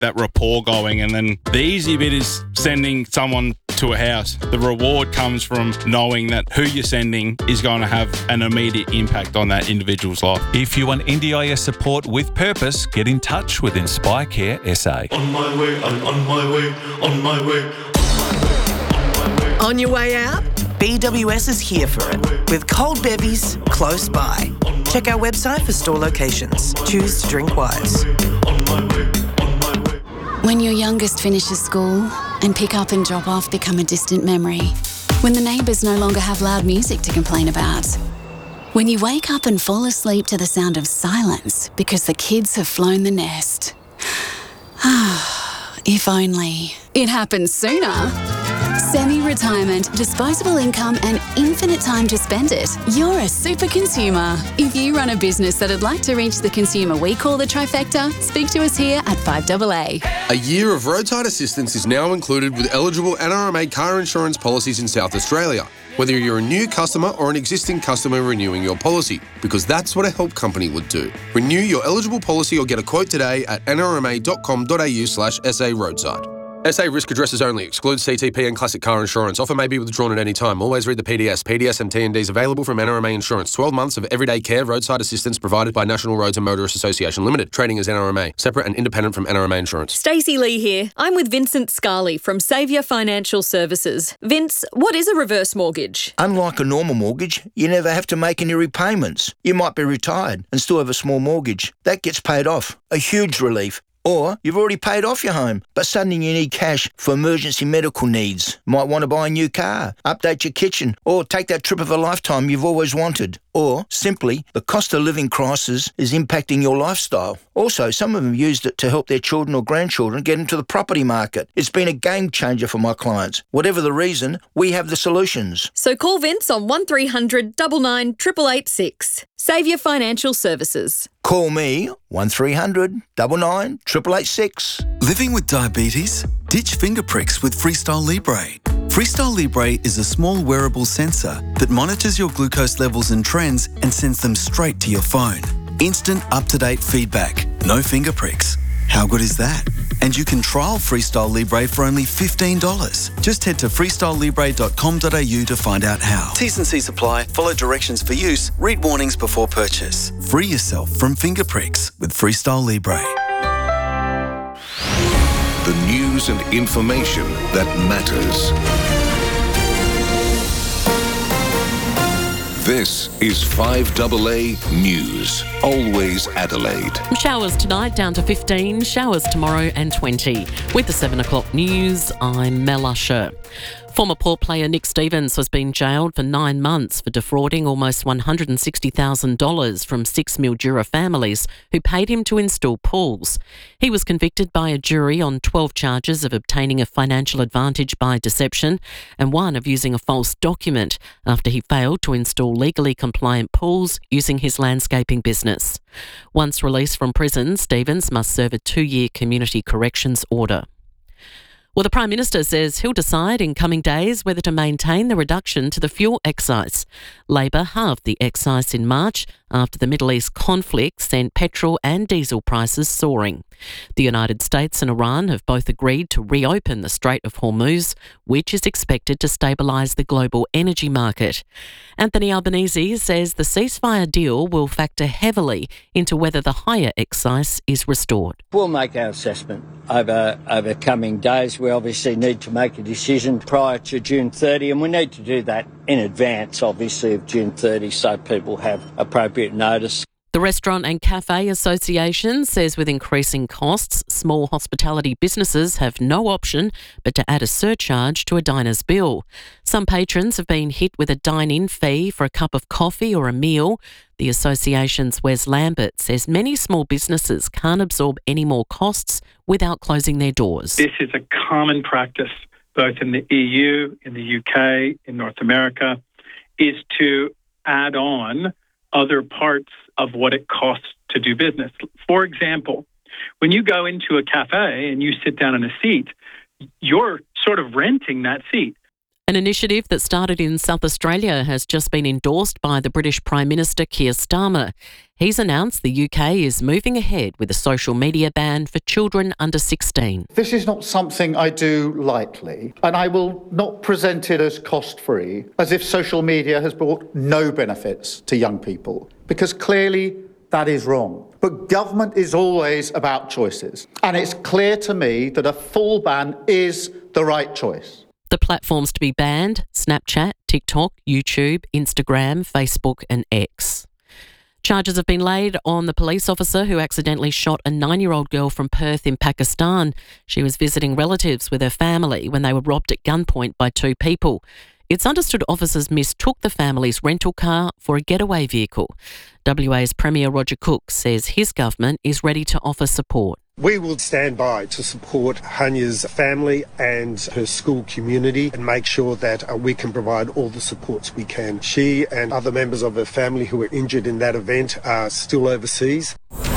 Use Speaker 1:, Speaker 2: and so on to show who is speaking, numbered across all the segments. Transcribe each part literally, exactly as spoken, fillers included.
Speaker 1: that rapport going. And then the easy bit is sending someone to a house. The reward comes from knowing that who you're sending is going to have an immediate impact on that individual's life.
Speaker 2: If you want N D I S support with purpose, get in touch with Inspire Care S A.
Speaker 3: On my way, I'm on my way, on my way.
Speaker 4: On your way out? B W S is here for it, with cold bevies close by. Check our website for store locations. Choose to drink wise.
Speaker 5: When your youngest finishes school and pick up and drop off become a distant memory. When the neighbours no longer have loud music to complain about. When you wake up and fall asleep to the sound of silence because the kids have flown the nest. If only it happened sooner. Semi-retirement, disposable income and infinite time to spend it. You're a super consumer. If you run a business that'd like to reach the consumer we call the trifecta, speak to us here at five A A.
Speaker 6: A year of roadside assistance is now included with eligible N R M A car insurance policies in South Australia, whether you're a new customer or an existing customer renewing your policy, because that's what a help company would do. Renew your eligible policy or get a quote today at n r m a dot com dot a u slash s a roadside. S A risk addresses only. Excludes C T P and classic car insurance. Offer may be withdrawn at any time. Always read the P D S. P D S and T N Ds available from N R M A Insurance. twelve months of everyday care roadside assistance provided by National Roads and Motorists Association Limited. Trading as N R M A. Separate and independent from N R M A Insurance.
Speaker 7: Stacey Lee here. I'm with Vincent Scarley from Saviour Financial Services. Vince, what is a reverse mortgage?
Speaker 8: Unlike a normal mortgage, you never have to make any repayments. You might be retired and still have a small mortgage. That gets paid off. A huge relief. Or you've already paid off your home, but suddenly you need cash for emergency medical needs. Might want to buy a new car, update your kitchen, or take that trip of a lifetime you've always wanted. Or, simply, the cost of living crisis is impacting your lifestyle. Also, some of them used it to help their children or grandchildren get into the property market. It's been a game changer for my clients. Whatever the reason, we have the solutions.
Speaker 7: So call Vince on one three hundred nine nine eight eight eight six. Saviour Financial Services.
Speaker 8: Call me, one three hundred nine nine eight eight eight six.
Speaker 9: Living with diabetes? Ditch finger pricks with Freestyle Libre. Freestyle Libre is a small wearable sensor that monitors your glucose levels and trends and sends them straight to your phone. Instant up-to-date feedback, no finger pricks. How good is that? And you can trial Freestyle Libre for only fifteen dollars. Just head to freestyle libre dot com dot a u to find out how. T's and C's apply. Follow directions for use. Read warnings before purchase. Free yourself from finger pricks with Freestyle Libre.
Speaker 10: The news and information that matters. This is five A A News. Always Adelaide.
Speaker 11: Showers tonight down to fifteen, showers tomorrow and twenty. With the seven o'clock news, I'm Mel Usher. Former Port player Nick Stevens has been jailed for nine months for defrauding almost one hundred sixty thousand dollars from six Mildura families who paid him to install pools. He was convicted by a jury on twelve charges of obtaining a financial advantage by deception and one of using a false document after he failed to install legally compliant pools using his landscaping business. Once released from prison, Stevens must serve a two-year community corrections order. Well, the Prime Minister says he'll decide in coming days whether to maintain the reduction to the fuel excise. Labor halved the excise in March after the Middle East conflict sent petrol and diesel prices soaring. The United States and Iran have both agreed to reopen the Strait of Hormuz, which is expected to stabilise the global energy market. Anthony Albanese says the ceasefire deal will factor heavily into whether the higher excise is restored.
Speaker 12: We'll make our assessment over, over coming days. We obviously need to make a decision prior to June thirtieth, and we need to do that in advance, obviously, of June thirtieth, so people have appropriate notice.
Speaker 11: The Restaurant and Cafe Association says with increasing costs, small hospitality businesses have no option but to add a surcharge to a diner's bill. Some patrons have been hit with a dine-in fee for a cup of coffee or a meal. The association's Wes Lambert says many small businesses can't absorb any more costs without closing their doors.
Speaker 13: This is a common practice both in the E U, in the U K, in North America, is to add on other parts of what it costs to do business. For example, when you go into a cafe and you sit down in a seat, you're sort of renting that seat.
Speaker 11: An initiative that started in South Australia has just been endorsed by the British Prime Minister Keir Starmer. He's announced the U K is moving ahead with a social media ban for children under sixteen.
Speaker 14: This is not something I do lightly, and I will not present it as cost-free, as if social media has brought no benefits to young people, because clearly that is wrong. But government is always about choices, and it's clear to me that a full ban is the right choice.
Speaker 11: The platforms to be banned: Snapchat, TikTok, YouTube, Instagram, Facebook and X. Charges have been laid on the police officer who accidentally shot a nine-year-old girl from Perth in Pakistan. She was visiting relatives with her family when they were robbed at gunpoint by two people. It's understood officers mistook the family's rental car for a getaway vehicle. W A's Premier Roger Cook says his government is ready to offer support.
Speaker 15: We will stand by to support Hanya's family and her school community and make sure that uh, we can provide all the supports we can. She and other members of her family who were injured in that event are still overseas.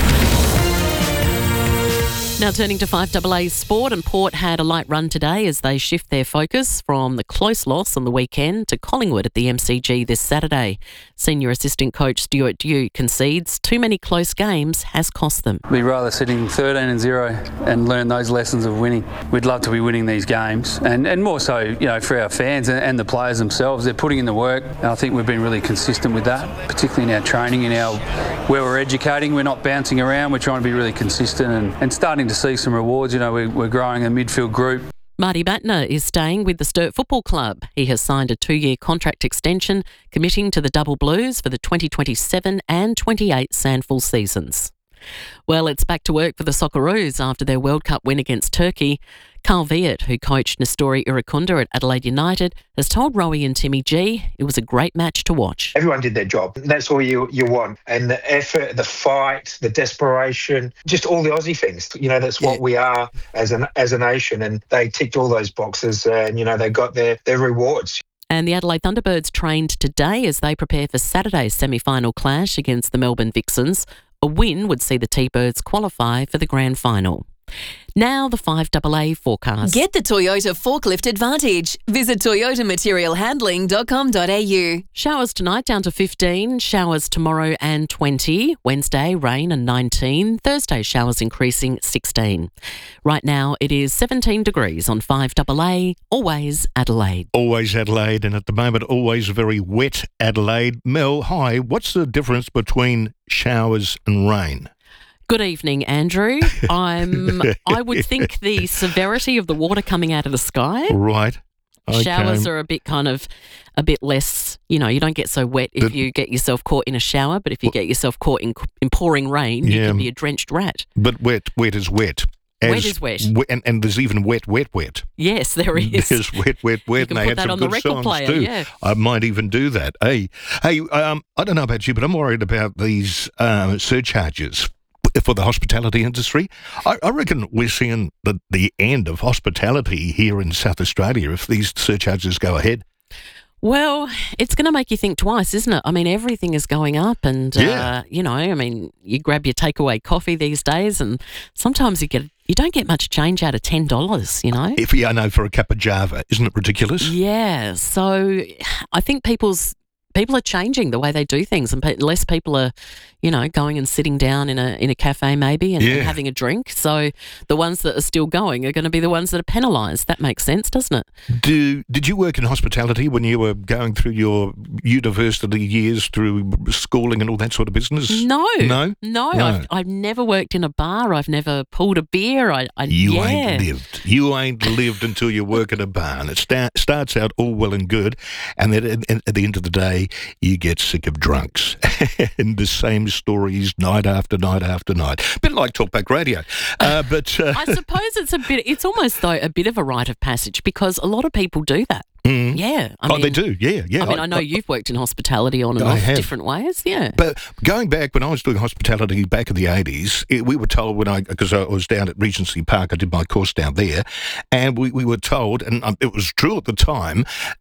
Speaker 11: Now turning to five A A sport, and Port had a light run today as they shift their focus from the close loss on the weekend to Collingwood at the M C G this Saturday. Senior assistant coach Stuart Dew concedes too many close games has cost them.
Speaker 16: We'd rather sitting thirteen and zero and learn those lessons of winning. We'd love to be winning these games, and, and more so, you know, for our fans and, and the players themselves. They're putting in the work, and I think we've been really consistent with that, particularly in our training, in our where we're educating. We're not bouncing around. We're trying to be really consistent and, and starting to see some rewards. You know, we're, we're growing a midfield group.
Speaker 11: Marty Batner is staying with the Sturt Football Club. He has signed a two-year contract extension, committing to the Double Blues for the twenty twenty-seven and twenty-eight Sandful seasons. Well, it's back to work for the Socceroos after their World Cup win against Turkey. Carl Viet, who coached Nestori Irukunda at Adelaide United, has told Rowie and Timmy G it was a great match to watch.
Speaker 17: Everyone did their job. That's all you you want. And the effort, the fight, the desperation, just all the Aussie things. You know, that's what yeah. we are as an as a nation. And they ticked all those boxes, uh, and, you know, they got their, their rewards.
Speaker 11: And the Adelaide Thunderbirds trained today as they prepare for Saturday's semi-final clash against the Melbourne Vixens. A win would see the T-Birds qualify for the grand final. Now the five A A forecast.
Speaker 18: Get the Toyota Forklift Advantage. Visit toyota material handling dot com dot a u.
Speaker 11: Showers tonight down to fifteen, showers tomorrow and twenty, Wednesday rain and nineteen, Thursday showers increasing sixteen. Right now it is seventeen degrees on five A A, always Adelaide.
Speaker 19: Always Adelaide, and at the moment always very wet Adelaide. Mel, hi, what's the difference between showers and rain?
Speaker 11: Good evening, Andrew. I'm. I would think the severity of the water coming out of the sky.
Speaker 19: Right. Okay.
Speaker 11: Showers are a bit kind of, a bit less, you know, you don't get so wet if the, you get yourself caught in a shower, but if you get yourself caught in, in pouring rain, yeah, you can be a drenched rat.
Speaker 19: But wet, wet is wet. As,
Speaker 11: wet is wet.
Speaker 19: wet and, and there's even wet, wet, wet.
Speaker 11: Yes, there is.
Speaker 19: There's wet, wet, wet.
Speaker 11: You can
Speaker 19: and they
Speaker 11: put
Speaker 19: have
Speaker 11: that
Speaker 19: some
Speaker 11: on the
Speaker 19: good
Speaker 11: record
Speaker 19: songs
Speaker 11: player,
Speaker 19: too.
Speaker 11: yeah.
Speaker 19: I might even do that. Hey, hey, um, I don't know about you, but I'm worried about these um, surcharges for the hospitality industry. I, I reckon we're seeing the, the end of hospitality here in South Australia if these surcharges go ahead.
Speaker 11: Well, it's going to make you think twice, isn't it? I mean, everything is going up and,
Speaker 19: yeah.
Speaker 11: uh, you know, I mean, you grab your takeaway coffee these days and sometimes you get you don't get much change out of ten dollars, you know?
Speaker 19: If you know, for a cup of Java, isn't it ridiculous?
Speaker 11: Yeah, so I think people's people are changing the way they do things, and pe- less people are, you know, going and sitting down in a in a cafe maybe and,
Speaker 19: yeah.
Speaker 11: and having a drink. So the ones that are still going are going to be the ones that are penalised. That makes sense, doesn't it?
Speaker 19: Do did you work in hospitality when you were going through your university years, through schooling and all that sort of business?
Speaker 11: No,
Speaker 19: no,
Speaker 11: no.
Speaker 19: no.
Speaker 11: I've, I've never worked in a bar. I've never pulled a beer. I, I
Speaker 19: you
Speaker 11: yeah.
Speaker 19: ain't lived. You ain't lived until you work at a bar, and it start, starts out all well and good, and then at, at the end of the day, you get sick of drunks and the same stories night after night after night. A bit like Talkback Radio. Uh, but uh,
Speaker 11: I suppose it's a bit, it's almost though a bit of a rite of passage because a lot of people do that.
Speaker 19: Mm.
Speaker 11: Yeah. I
Speaker 19: oh,
Speaker 11: mean,
Speaker 19: they do, yeah, yeah.
Speaker 11: I mean, I, I know
Speaker 19: I,
Speaker 11: you've worked in hospitality on and
Speaker 19: I
Speaker 11: off
Speaker 19: have.
Speaker 11: different ways, yeah.
Speaker 19: But going back, when I was doing hospitality back in the eighties, it, we were told when I, because I was down at Regency Park, I did my course down there, and we, we were told, and um, it was true at the time, that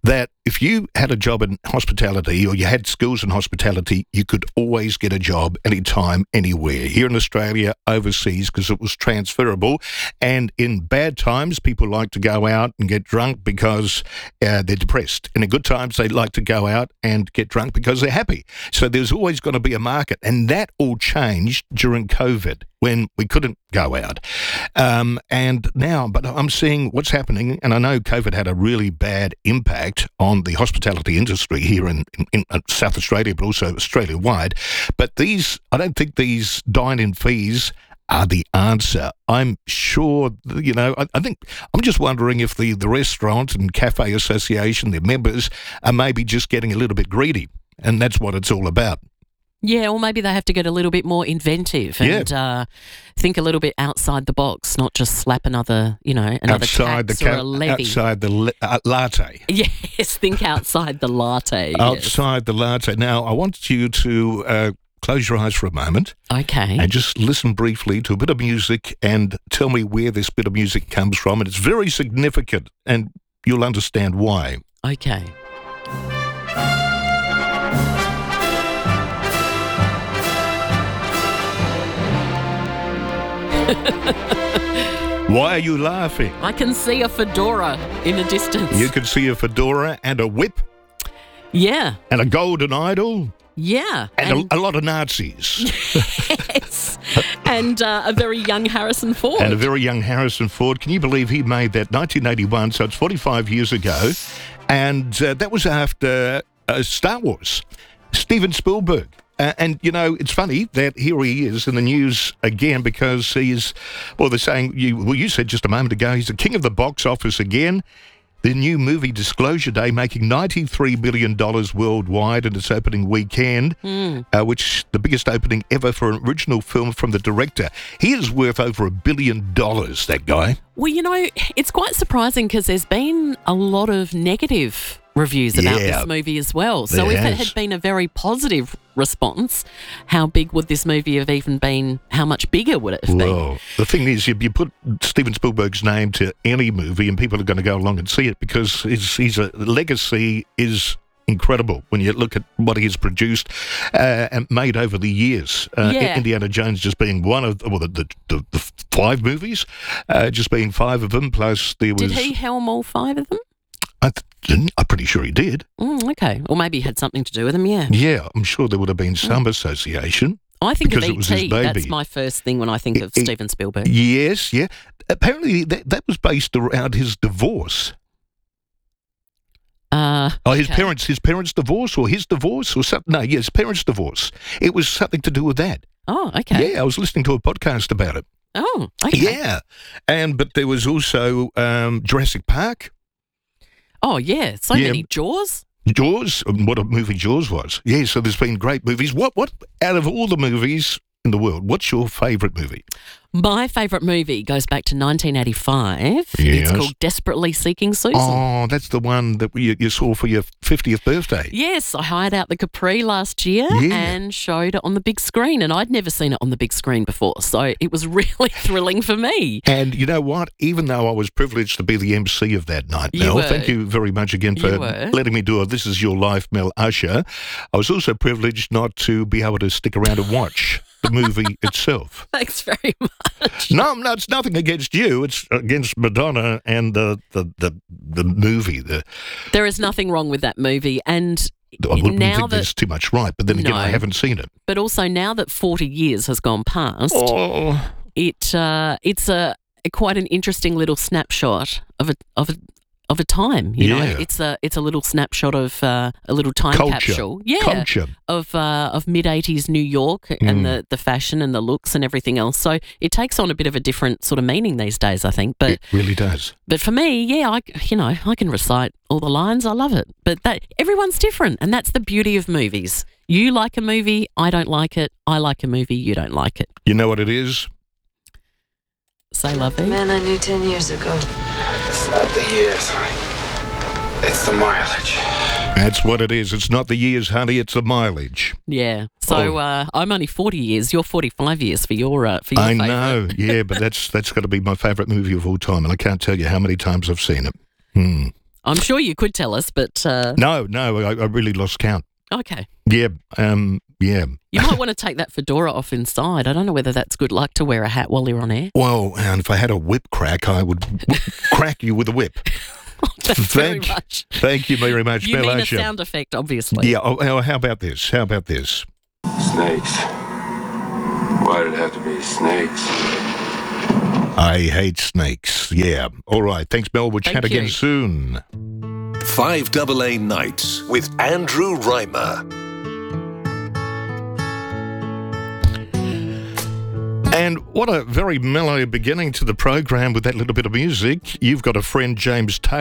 Speaker 19: if you had a job in hospitality or you had skills in hospitality, you could always get a job anytime, anywhere. Here in Australia, overseas, because it was transferable. And in bad times, people like to go out and get drunk because uh, they're depressed. And in good times, they like to go out and get drunk because they're happy. So there's always going to be a market. And that all changed during COVID, when we couldn't go out. Um, and now, but I'm seeing what's happening, and I know COVID had a really bad impact on the hospitality industry here in, in, in South Australia, but also Australia-wide. But these, I don't think these dine-in fees are the answer. I'm sure, you know, I, I think, I'm just wondering if the, the Restaurant and Cafe Association, their members, are maybe just getting a little bit greedy, and that's what it's all about.
Speaker 11: Yeah, or maybe they have to get a little bit more inventive and yeah. uh, think a little bit outside the box, not just slap another, you know, another
Speaker 19: outside
Speaker 11: tax
Speaker 19: the
Speaker 11: or a levy.
Speaker 19: Outside the la- uh, latte.
Speaker 11: Yes, think outside the latte.
Speaker 19: Outside
Speaker 11: yes.
Speaker 19: the latte. Now, I want you to uh, close your eyes for a moment.
Speaker 11: Okay.
Speaker 19: And just listen briefly to a bit of music and tell me where this bit of music comes from. And it's very significant, and you'll understand why.
Speaker 11: Okay.
Speaker 19: Why are you laughing?
Speaker 11: I can see a fedora in the distance.
Speaker 19: You can see a fedora and a whip.
Speaker 11: Yeah.
Speaker 19: And a golden idol.
Speaker 11: Yeah.
Speaker 19: And,
Speaker 11: and
Speaker 19: a, a lot of Nazis.
Speaker 11: Yes. And uh, a very young Harrison Ford.
Speaker 19: And a very young Harrison Ford. Can you believe he made that nineteen eighty-one, so it's forty-five years ago. And uh, that was after uh, Star Wars. Steven Spielberg. Uh, and, you know, it's funny that here he is in the news again because he's, well, they're saying, you, well, you said just a moment ago, he's the king of the box office again. The new movie Disclosure Day making ninety-three billion dollars worldwide in its opening weekend,
Speaker 11: mm.
Speaker 19: uh, which the biggest opening ever for an original film from the director. He is worth over a billion dollars, that guy.
Speaker 11: Well, you know, it's quite surprising because there's been a lot of negative reviews about
Speaker 19: yeah,
Speaker 11: this movie as well. So if
Speaker 19: has.
Speaker 11: it had been a very positive response, how big would this movie have even been? How much bigger would it have been?
Speaker 19: Well, the thing is, you, you put Steven Spielberg's name to any movie and people are going to go along and see it because his, his uh, legacy is incredible when you look at what he's produced uh, and made over the years. Uh,
Speaker 11: yeah.
Speaker 19: Indiana Jones just being one of well, the, the, the, the five movies, uh, just being five of them, plus there was...
Speaker 11: Did he helm all five of them?
Speaker 19: I th- I'm pretty sure he did.
Speaker 11: Mm, okay. Or maybe he had something to do with them, yeah.
Speaker 19: Yeah, I'm sure there would have been some mm. association.
Speaker 11: I think
Speaker 19: because
Speaker 11: of
Speaker 19: it was
Speaker 11: E
Speaker 19: his
Speaker 11: T.
Speaker 19: baby.
Speaker 11: That's my first thing when I think of
Speaker 19: it,
Speaker 11: Steven Spielberg.
Speaker 19: Yes, yeah. Apparently that, that was based around his divorce.
Speaker 11: Uh,
Speaker 19: oh, his
Speaker 11: okay.
Speaker 19: parents, his parents' divorce, or his divorce, or something. No, yeah, his parents' divorce. It was something to do with that.
Speaker 11: Oh, okay.
Speaker 19: Yeah, I was listening to a podcast about it.
Speaker 11: Oh, okay.
Speaker 19: Yeah, and but there was also um, Jurassic Park.
Speaker 11: Oh, yeah, so
Speaker 19: yeah.
Speaker 11: many. Jaws.
Speaker 19: Jaws, what a movie Jaws was. Yeah, so there's been great movies. What, what out of all the movies in the world, what's your favourite movie?
Speaker 11: My favourite movie goes back to nineteen eighty-five.
Speaker 19: Yes.
Speaker 11: It's called Desperately Seeking Susan.
Speaker 19: Oh, that's the one that you, you saw for your fiftieth birthday.
Speaker 11: Yes, I hired out the Capri last year
Speaker 19: yeah.
Speaker 11: and showed it on the big screen, and I'd never seen it on the big screen before, so it was really thrilling for me.
Speaker 19: And you know what? Even though I was privileged to be the M C of that night, Mel,
Speaker 11: were.
Speaker 19: thank you very much again for letting me do a This Is Your Life, Mel Usher. I was also privileged not to be able to stick around and watch the movie itself.
Speaker 11: Thanks very much.
Speaker 19: No, no, it's nothing against you. It's against Madonna and the the the, the movie. The
Speaker 11: there is nothing wrong with that movie, and
Speaker 19: I wouldn't
Speaker 11: now
Speaker 19: think
Speaker 11: that,
Speaker 19: there's too much right. But then again,
Speaker 11: no.
Speaker 19: I haven't seen it.
Speaker 11: But also now that forty years has gone past,
Speaker 19: oh.
Speaker 11: it uh, it's a, a quite an interesting little snapshot of a of a. Of a time, you
Speaker 19: yeah.
Speaker 11: know, it's a it's a little snapshot of uh, a little time
Speaker 19: Culture.
Speaker 11: capsule, yeah,
Speaker 19: Culture.
Speaker 11: of uh, of mid eighties New York
Speaker 19: Mm.
Speaker 11: and the, the fashion and the looks and everything else. So it takes on a bit of a different sort of meaning these days, I think. But
Speaker 19: it really does.
Speaker 11: But for me, yeah, I you know I can recite all the lines. I love it. But that everyone's different, and that's the beauty of movies. You like a movie, I don't like it. I like a movie, you don't like it.
Speaker 19: You know what it is?
Speaker 11: Say, lovey.
Speaker 20: The man I knew ten years ago.
Speaker 21: It's not the years, honey. It's the mileage.
Speaker 19: That's what it is. It's not the years, honey. It's the mileage.
Speaker 11: Yeah. So
Speaker 19: oh.
Speaker 11: uh, I'm only forty years. You're forty-five years for your uh, for your
Speaker 19: I
Speaker 11: favourite.
Speaker 19: know. Yeah, but that's that's got to be my favourite movie of all time, and I can't tell you how many times I've seen it. Hmm.
Speaker 11: I'm sure you could tell us, but... Uh...
Speaker 19: No, no, I, I really lost count.
Speaker 11: Okay.
Speaker 19: Yeah, um, yeah.
Speaker 11: You might want to take that fedora off inside. I don't know whether that's good luck to wear a hat while you're on air.
Speaker 19: Well, and if I had a whip crack, I would w- crack you with a whip.
Speaker 11: Oh, thanks
Speaker 19: thank,
Speaker 11: very much.
Speaker 19: Thank you very much,
Speaker 11: You
Speaker 19: Mel
Speaker 11: mean
Speaker 19: Asher.
Speaker 11: a sound effect, obviously.
Speaker 19: Yeah, oh, oh, how about this? How about this?
Speaker 21: Snakes. Why did it have to be snakes?
Speaker 19: I hate snakes. Yeah. All right. Thanks, Mel. We'll
Speaker 10: Thank
Speaker 19: chat again
Speaker 10: you.
Speaker 19: soon.
Speaker 10: five double A Nights with Andrew Reimer.
Speaker 19: And what a very mellow beginning to the program with that little bit of music. You've got a friend, James Taylor.